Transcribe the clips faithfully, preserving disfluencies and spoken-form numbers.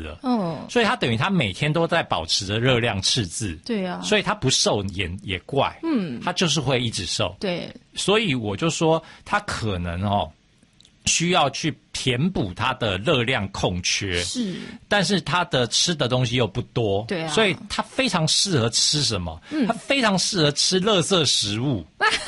了。 嗯， 所以他等于他每天都在保持着热量赤字。 对啊， 所以他不瘦也也怪。 嗯， 他就是会一直瘦。 对， 所以我就说他可能哦需要去填补他的热量空缺， 是， 但是他的吃的东西又不多， 对啊， 所以他非常适合吃什么？嗯，他非常适合吃垃圾食物。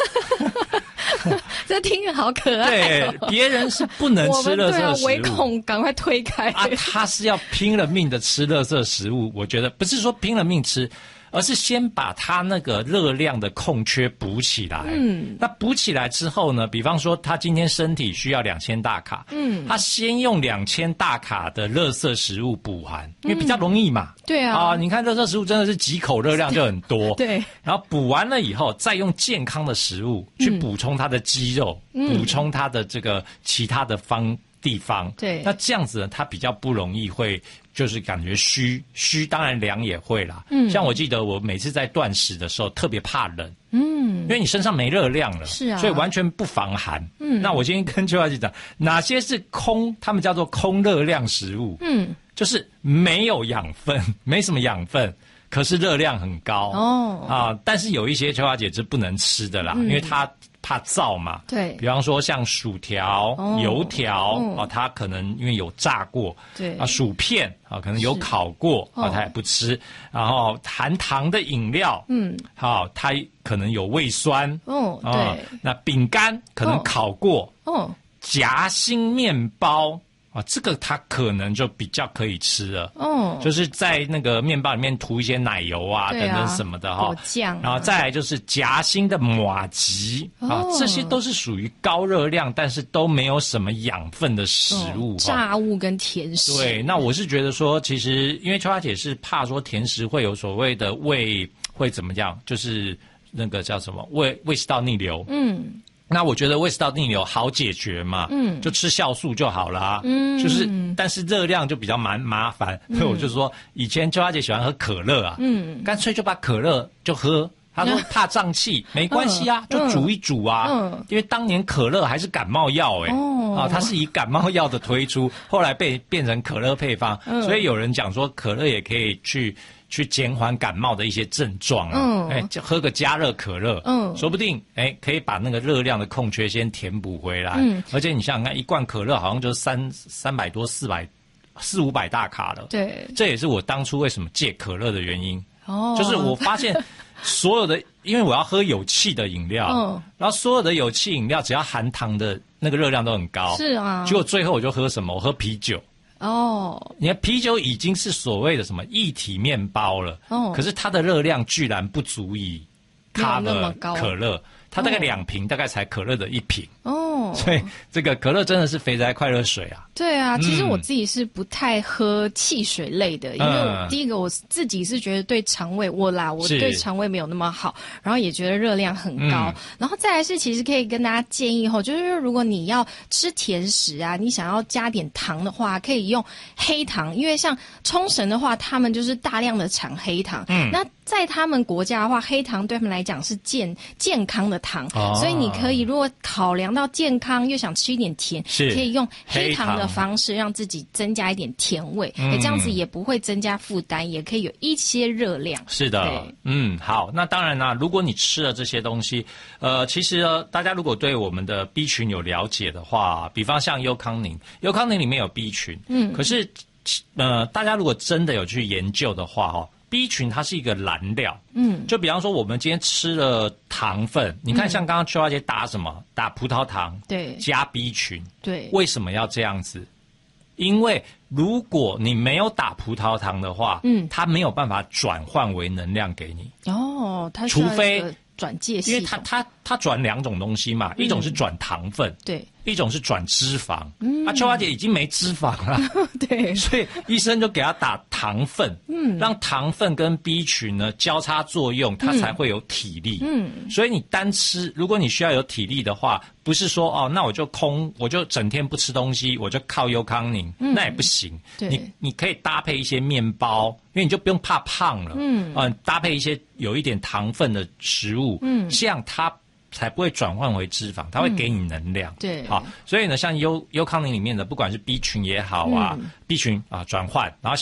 这听着好可爱、哦。 对，别人是不能吃垃圾食物， 我们对啊，唯恐赶快推开啊，他是要拼了命的吃垃圾食物。我觉得不是说拼了命吃，而是先把他那个热量的空缺补起来。嗯，那补起来之后呢，比方说他今天身体需要两千大卡，嗯，他先用两千大卡的垃圾食物补含，因为比较容易嘛。 嗯、对啊， 啊，你看垃圾食物真的是几口热量就很多。 对， 然后补完了以后，再用健康的食物去补充他的肌肉，嗯、补充他的这个其他的方地方。 对， 那这样子呢，他比较不容易会。就是感觉虚虚，当然凉也会啦。嗯，像我记得我每次在断食的时候特别怕冷，嗯，因为你身上没热量了， 是啊， 所以完全不防寒。嗯，那我今天跟邱小姐讲，哪些是空，他们叫做空热量食物，嗯，就是没有养分，没什么养分。可是热量很高哦啊，但是有一些邱小姐是不能吃的啦，嗯、因为她怕燥嘛。 对， 比方说像薯条、哦、油条、哦、啊，她可能因为有炸过， 对啊，薯片啊，可能有烤过啊，她也不吃。然后含糖的饮料，嗯，好、啊，她可能有胃酸哦，对。 啊、那饼干可能烤过，哦，夹心面包。啊，这个它可能就比较可以吃了，哦，就是在那个面包里面涂一些奶油啊，啊等等什么的哈， 果酱、啊， 然后再来就是夹心的麻糬、哦、啊，这些都是属于高热量，但是都没有什么养分的食物，哦、 炸物跟甜食。 对，那我是觉得说，其实因为秋花姐是怕说甜食会有所谓的胃会怎么样，就是那个叫什么胃胃食道逆流，嗯。那我觉得胃食道逆流好解决嘛，嗯，就吃酵素就好啦，嗯，就是但是热量就比较蛮麻烦，所以我就说以前秋花姐喜欢喝可乐啊，嗯，干脆就把可乐就喝。她说怕胀气，没关系啊，就煮一煮啊，嗯，因为当年可乐还是感冒药哎、欸，哦，啊，它是以感冒药的推出，后来被变成可乐配方，嗯，所以有人讲说可乐也可以去。去减缓感冒的一些症状啊，嗯，哎，就喝个加热可乐，嗯，说不定哎可以把那个热量的空缺先填补回来，嗯，而且你想想看，一罐可乐好像就三三百多、四百、四五百大卡了， 对， 这也是我当初为什么戒可乐的原因，哦，就是我发现所有的，因为我要喝有气的饮料，嗯，然后所有的有气饮料只要含糖的那个热量都很高， 是啊， 结果最后我就喝什么？我喝啤酒。哦，你看啤酒已经是所谓的什么液体面包了，哦，可是它的热量居然不足以 cover 可乐，它大概两瓶，哦，大概才可乐的一瓶。哦，所以这个可乐真的是肥宅快乐水啊。 对啊，其实我自己是不太喝汽水类的，嗯，因为我第一个我自己是觉得对肠胃我啦，我对肠胃没有那么好，然后也觉得热量很高，嗯，然后再来是其实可以跟大家建议后，就是如果你要吃甜食啊，你想要加点糖的话，可以用黑糖，因为像冲绳的话，他们就是大量的产黑糖，嗯，那在他们国家的话，黑糖对他们来讲是健健康的糖，哦，所以你可以如果考量到健康又想吃一点甜，可以用黑糖的方式让自己增加一点甜味，嗯，这样子也不会增加负担，也可以有一些热量。 是的，嗯，好，那当然啦，如果你吃了这些东西，呃，其实呢，大家如果对我们的 B 群有了解的话，比方像优康宁，优康宁里面有 B 群，嗯，可是呃，大家如果真的有去研究的话，哦。B 群它是一个燃料，嗯，就比方说我们今天吃了糖分，你看像刚刚邱小姐打什么？打葡萄糖， 对， 加 B 群， 对， 为什么要这样子？因为如果你没有打葡萄糖的话，嗯，它没有办法转换为能量给你。 哦，它除非转介系统， 因为它它它转两种东西嘛，嗯，一种是转糖分， 对。 一种是转脂肪，嗯，啊，邱小姐已经没脂肪了， 对， 所以医生就给她打糖分，嗯，让糖分跟 B 群呢交叉作用，它才会有体力，嗯，所以你单吃，如果你需要有体力的话，不是说哦，那我就空，我就整天不吃东西，我就靠优康宁，嗯，那也不行，你你可以搭配一些面包，因为你就不用怕胖了，嗯，啊，搭配一些有一点糖分的食物，嗯，这样它才不会转换为脂肪，它会给你能量。嗯， 对， 好，所以呢，像优优康宁里面的，不管是 B 群也好啊，嗯，B 群啊转换，然后像